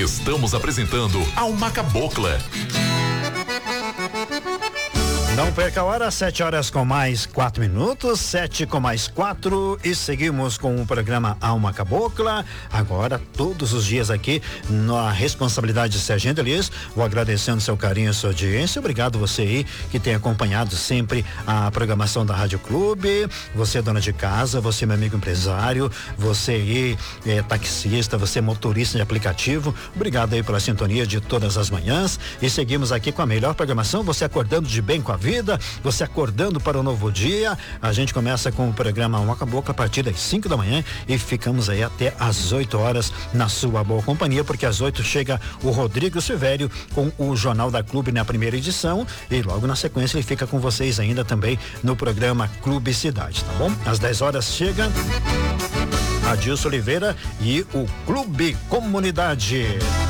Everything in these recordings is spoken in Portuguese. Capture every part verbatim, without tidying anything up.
Estamos apresentando Alma Cabocla. Não perca a hora, sete horas com mais quatro minutos, sete com mais quatro, e seguimos com o programa Alma Cabocla. Agora, todos os dias aqui, na responsabilidade de Serginho Elias, vou agradecendo seu carinho e sua audiência. Obrigado você aí que tem acompanhado sempre a programação da Rádio Clube. Você, dona de casa, você, meu amigo empresário, você aí, é, taxista, você, motorista de aplicativo. Obrigado aí pela sintonia de todas as manhãs. E seguimos aqui com a melhor programação, você acordando de bem com a vida, você acordando para o novo dia. A gente começa com o programa Alma Cabocla a partir das cinco da manhã e ficamos aí até às oito horas na sua boa companhia, porque às oito chega o Rodrigo Silvério com o Jornal da Clube na primeira edição e logo na sequência ele fica com vocês ainda também no programa Clube Cidade, tá bom? Às dez horas chega Adilson Oliveira e o Clube Comunidade.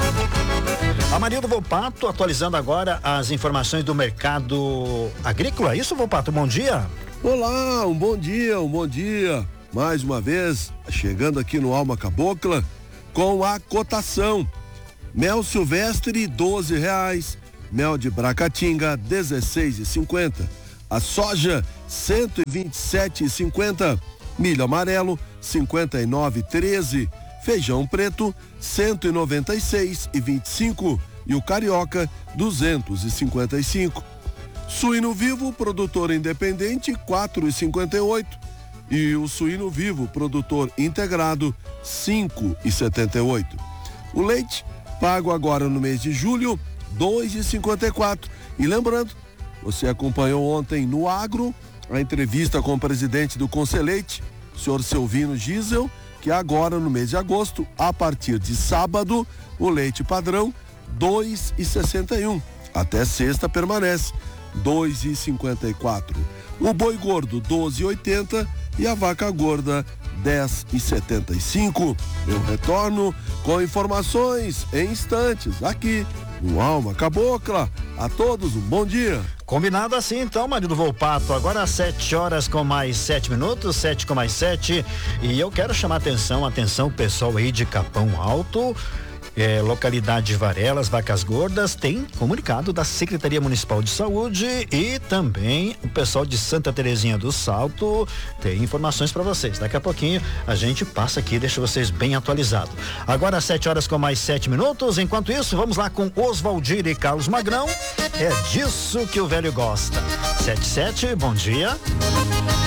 Amarildo Volpato atualizando agora as informações do mercado agrícola. Isso, Volpato, bom dia. Olá, um bom dia, um bom dia. Mais uma vez, chegando aqui no Alma Cabocla com a cotação. Mel silvestre, doze reais. Mel de Bracatinga, dezesseis e cinquenta. A soja, cento e vinte e sete e cinquenta. Milho amarelo, cinquenta e nove e treze. Feijão preto, cento e noventa e seis e vinte e cinco, e o carioca, duzentos e cinquenta e cinco. Suíno vivo, produtor independente, quatro e cinquenta e oito, e o suíno vivo, produtor integrado, cinco e setenta e oito. O leite, pago agora no mês de julho, dois e cinquenta e quatro. E lembrando, você acompanhou ontem no Agro a entrevista com o presidente do Conselheite, o senhor Silvino Gisel, que agora no mês de agosto, a partir de sábado, o leite padrão dois e sessenta e um. Até sexta permanece dois e cinquenta e quatro. O boi gordo doze e oitenta e a vaca gorda dez e setenta e cinco. Eu retorno com informações em instantes aqui no Alma Cabocla. A todos um bom dia. Combinado assim então, marido Volpato. Agora às sete horas com mais sete minutos, sete com mais sete. E eu quero chamar atenção, atenção pessoal aí de Capão Alto. É, localidade de Varelas, Vacas Gordas, tem comunicado da Secretaria Municipal de Saúde e também o pessoal de Santa Terezinha do Salto tem informações para vocês. Daqui a pouquinho a gente passa aqui e deixa vocês bem atualizados. Agora às sete horas com mais sete minutos. Enquanto isso, vamos lá com Oswaldir e Carlos Magrão. É disso que o velho gosta. Sete sete, bom dia.